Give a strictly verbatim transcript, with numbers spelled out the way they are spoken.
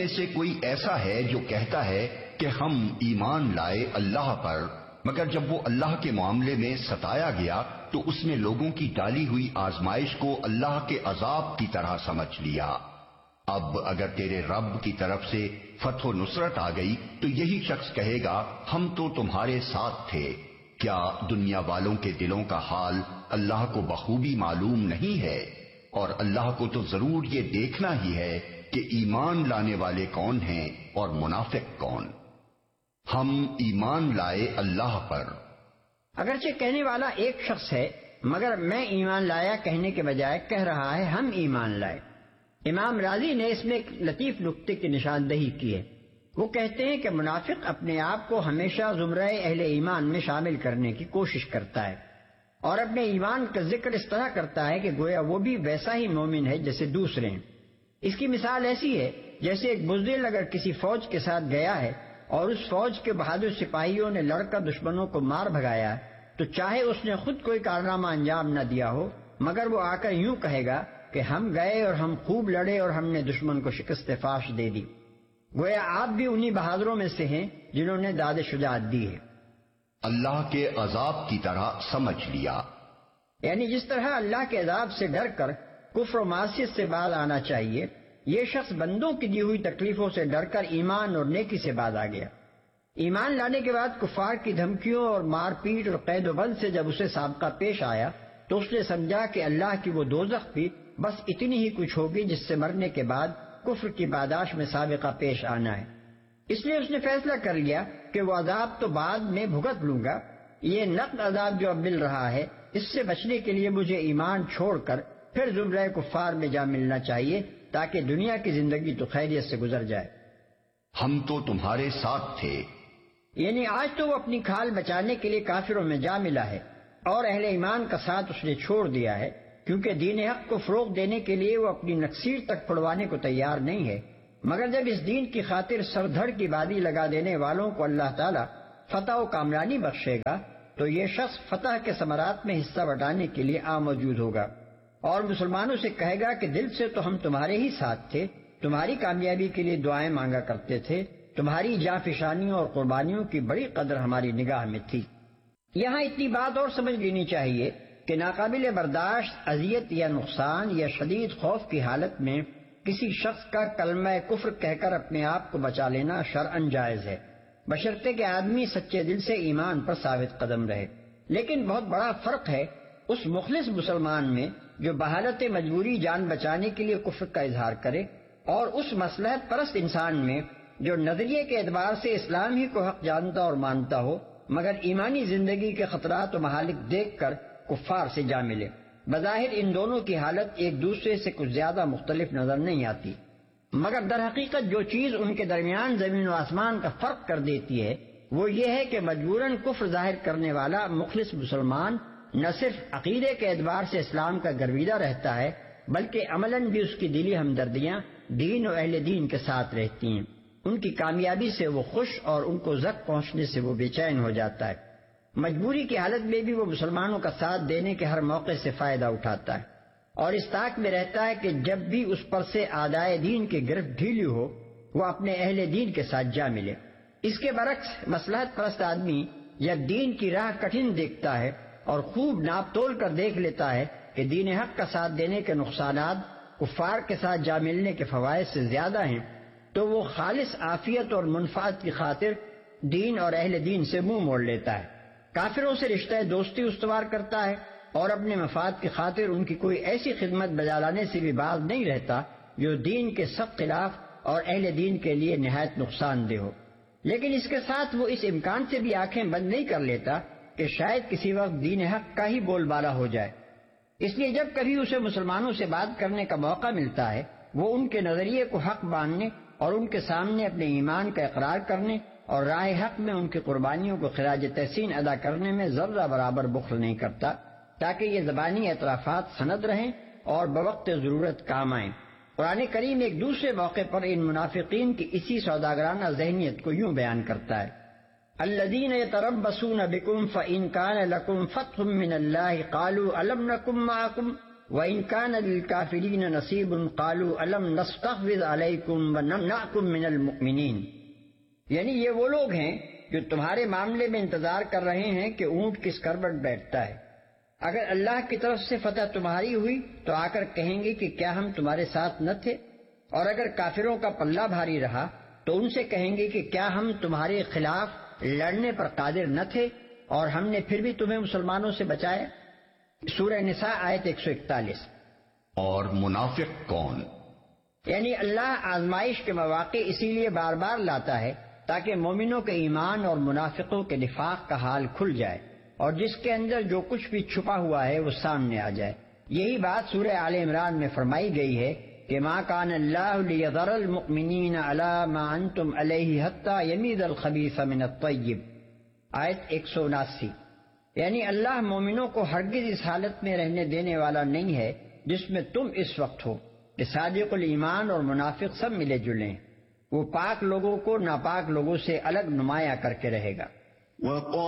سے کوئی ایسا ہے جو کہتا ہے کہ ہم ایمان لائے اللہ پر، مگر جب وہ اللہ کے معاملے میں ستایا گیا تو اس نے لوگوں کی ڈالی ہوئی آزمائش کو اللہ کے عذاب کی طرح سمجھ لیا۔ اب اگر تیرے رب کی طرف سے فتح و نصرت آ گئی تو یہی شخص کہے گا ہم تو تمہارے ساتھ تھے۔ کیا دنیا والوں کے دلوں کا حال اللہ کو بخوبی معلوم نہیں ہے؟ اور اللہ کو تو ضرور یہ دیکھنا ہی ہے کہ ایمان لانے والے کون ہیں اور منافق کون۔ ہم ایمان لائے اللہ پر، اگرچہ کہنے والا ایک شخص ہے مگر میں ایمان لایا کہنے کے بجائے کہہ رہا ہے ہم ایمان لائے۔ امام راضی نے اس میں ایک لطیف نکتے کی نشاندہی کی ہے۔ وہ کہتے ہیں کہ منافق اپنے آپ کو ہمیشہ زمرہ اہل ایمان میں شامل کرنے کی کوشش کرتا ہے اور اپنے ایمان کا ذکر اس طرح کرتا ہے کہ گویا وہ بھی ویسا ہی مومن ہے جیسے دوسرے ہیں۔ اس کی مثال ایسی ہے جیسے ایک بزدل اگر کسی فوج کے ساتھ گیا ہے اور اس فوج کے بہادر سپاہیوں نے لڑ کر دشمنوں کو مار بھگایا تو چاہے اس نے خود کوئی کارنامہ انجام نہ دیا ہو مگر وہ آ کر یوں کہے گا کہ ہم گئے اور ہم خوب لڑے اور ہم نے دشمن کو شکست فاش دے دی۔ گویا آپ بھی انہی بہادروں میں سے ہیں جنہوں نے داد شجاعت دی ہے۔ اللہ کے عذاب کی طرح سمجھ لیا، یعنی جس طرح اللہ کے عذاب سے ڈر کر کفر و معصیت سے باز آنا چاہیے، یہ شخص بندوں کی دی ہوئی تکلیفوں سے ڈر کر ایمان اور نیکی سے باز آ گیا۔ ایمان لانے کے بعد کفار کی دھمکیوں اور مار پیٹ اور قید و بند سے جب اسے سابقہ پیش آیا تو اس نے سمجھا کہ اللہ کی وہ دوزخ بھی بس اتنی ہی کچھ ہوگی جس سے مرنے کے بعد کفر کی پاداش میں سابقہ پیش آنا ہے۔ اس لیے اس نے فیصلہ کر لیا کہ وہ عذاب تو بعد میں بھگت لوں گا، یہ نقد عذاب جو اب مل رہا ہے اس سے بچنے کے لیے مجھے ایمان چھوڑ کر پھر زمرہ کفار میں جا ملنا چاہیے تاکہ دنیا کی زندگی تو خیریت سے گزر جائے۔ ہم تو تمہارے ساتھ تھے، یعنی آج تو وہ اپنی کھال بچانے کے لیے کافروں میں جا ملا ہے اور اہل ایمان کا ساتھ اس نے چھوڑ دیا ہے، کیونکہ دین حق کو فروغ دینے کے لیے وہ اپنی نکسیر تک پڑوانے کو تیار نہیں ہے۔ مگر جب اس دین کی خاطر سر دھڑ کی بادی لگا دینے والوں کو اللہ تعالیٰ فتح و کامرانی بخشے گا تو یہ شخص فتح کے ثمرات میں حصہ بٹانے کے لیے آ موجود ہوگا اور مسلمانوں سے کہے گا کہ دل سے تو ہم تمہارے ہی ساتھ تھے، تمہاری کامیابی کے لیے دعائیں مانگا کرتے تھے، تمہاری جاں فشانیوں اور قربانیوں کی بڑی قدر ہماری نگاہ میں تھی۔ یہاں اتنی بات اور سمجھ لینی چاہیے کہ ناقابل برداشت اذیت یا نقصان یا شدید خوف کی حالت میں کسی شخص کا کلمہ کفر کہہ کر اپنے آپ کو بچا لینا شرعاً جائز ہے، بشرطے کہ آدمی سچے دل سے ایمان پر ثابت قدم رہے۔ لیکن بہت بڑا فرق ہے اس مخلص مسلمان میں جو بحالت مجبوری جان بچانے کے لیے کفر کا اظہار کرے اور اس مصلحت پرست انسان میں جو نظریے کے اعتبار سے اسلام ہی کو حق جانتا اور مانتا ہو مگر ایمانی زندگی کے خطرات و مہالک دیکھ کر کفار سے جا ملے۔ بظاہر ان دونوں کی حالت ایک دوسرے سے کچھ زیادہ مختلف نظر نہیں آتی، مگر در حقیقت جو چیز ان کے درمیان زمین و آسمان کا فرق کر دیتی ہے وہ یہ ہے کہ مجبوراً کفر ظاہر کرنے والا مخلص مسلمان نہ صرف عقیدے کے اعتبار سے اسلام کا گرویدہ رہتا ہے بلکہ عملاً بھی اس کی دلی ہمدردیاں دین و اہل دین کے ساتھ رہتی ہیں، ان کی کامیابی سے وہ خوش اور ان کو زک پہنچنے سے وہ بے چین ہو جاتا ہے۔ مجبوری کی حالت میں بھی وہ مسلمانوں کا ساتھ دینے کے ہر موقع سے فائدہ اٹھاتا ہے اور اس طاق میں رہتا ہے کہ جب بھی اس پر سے اعدائے دین کی گرفت ڈھیلی ہو وہ اپنے اہل دین کے ساتھ جا ملے۔ اس کے برعکس مصلحت پرست آدمی جب دین کی راہ کٹھن دیکھتا ہے اور خوب ناپ تول کر دیکھ لیتا ہے کہ دین حق کا ساتھ دینے کے نقصانات کفار کے ساتھ جا ملنے کے فوائد سے زیادہ ہیں تو وہ خالص عافیت اور منفعت کی خاطر دین اور اہل دین سے منہ موڑ لیتا ہے، کافروں سے رشتہ دوستی استوار کرتا ہے اور اپنے مفاد کی خاطر ان کی کوئی ایسی خدمت بجا لانے سے بھی باز نہیں رہتا جو دین کے سخت خلاف اور اہل دین کے لیے نہایت نقصان دہ ہو۔ لیکن اس کے ساتھ وہ اس امکان سے بھی آنکھیں بند نہیں کر لیتا کہ شاید کسی وقت دین حق کا ہی بول بالا ہو جائے، اس لیے جب کبھی اسے مسلمانوں سے بات کرنے کا موقع ملتا ہے وہ ان کے نظریے کو حق ماننے اور ان کے سامنے اپنے ایمان کا اقرار کرنے اور راہ حق میں ان کی قربانیوں کو خراج تحسین ادا کرنے میں ذرہ برابر بخل نہیں کرتا تاکہ یہ زبانی اعترافات سند رہیں اور بوقت ضرورت کام آئیں۔ قرآن کریم ایک دوسرے موقع پر ان منافقین کی اسی سوداگرانہ ذہنیت کو یوں بیان کرتا ہے، الذین یتربصون بکم فإن کان لکم فتح من اللہ قالوا الم نکن معکم وَإِنْ كَانَ لِلْكَافِرِينَ نَصِيبٌ قَالُوا أَلَمْ نَسْتَحْوِذْ عَلَيْكُمْ وَنَمْنَعْكُمْ مِنَ الْمُؤْمِنِينَ، یعنی یہ وہ لوگ ہیں جو تمہارے معاملے میں انتظار کر رہے ہیں کہ اونٹ کس کروٹ بیٹھتا ہے۔ اگر اللہ کی طرف سے فتح تمہاری ہوئی تو آ کر کہیں گے کہ کیا ہم تمہارے ساتھ نہ تھے، اور اگر کافروں کا پلہ بھاری رہا تو ان سے کہیں گے کہ کیا ہم تمہارے خلاف لڑنے پر قادر نہ تھے اور ہم نے پھر بھی تمہیں مسلمانوں سے بچایا۔ سورہ نساء آیت ایک سو اکتالیس۔ اور منافق کون؟ یعنی اللہ آزمائش کے مواقع اسی لیے بار بار لاتا ہے تاکہ مومنوں کے ایمان اور منافقوں کے نفاق کا حال کھل جائے، اور جس کے اندر جو کچھ بھی چھپا ہوا ہے وہ سامنے آ جائے۔ یہی بات سورہ آل عمران میں فرمائی گئی ہے کہ ما کان اللہ لیذر المؤمنین علی ما انتم علیہ حتی یمیز الخبیث من الطیب، آیت ایک سو اناسی۔ یعنی اللہ مومنوں کو ہرگز اس حالت میں رہنے دینے والا نہیں ہے جس میں تم اس وقت ہو کہ صادق الایمان اور منافق سب ملے جلے ہیں۔ وہ پاک لوگوں کو ناپاک لوگوں سے الگ نمایاں کر کے رہے گا۔